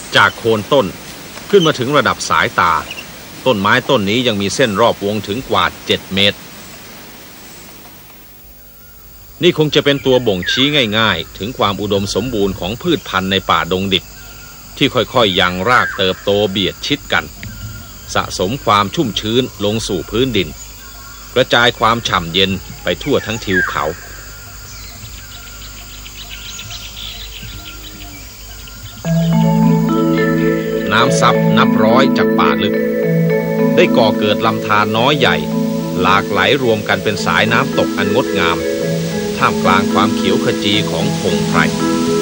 จากโคนต้นขึ้นมาถึงระดับสายตาต้นไม้ต้นนี้ยังมีเส้นรอบวงถึงกว่า7 เมตรนี่คงจะเป็นตัวบ่งชี้ง่ายๆถึงความอุดมสมบูรณ์ของพืชพันธุ์ในป่าดงดิบที่ค่อยๆยังรากเติบโตเบียดชิดกันสะสมความชุ่มชื้นลงสู่พื้นดินกระจายความฉ่ำเย็นไปทั่วทั้งทิวเขาน้ำซับนับร้อยจากป่าลึกได้ก่อเกิดลำธารน้อยใหญ่หลากไหลรวมกันเป็นสายน้ำตกอันงดงามท่ามกลางความเขียวขจีของพงไพร